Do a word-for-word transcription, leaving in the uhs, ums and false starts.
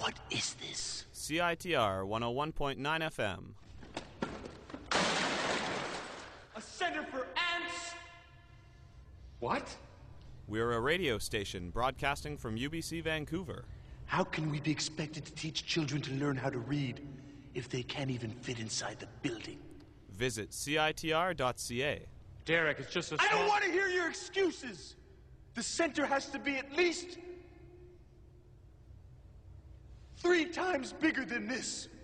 What is this? C I T R one oh one point nine F M. A center for ants? What? We're a radio station broadcasting from U B C Vancouver. How can we be expected to teach children to learn how to read if they can't even fit inside the building? Visit C I T R dot C A. Derek, it's just a I small... don't want to hear your excuses! The center has to be at least three times bigger than this.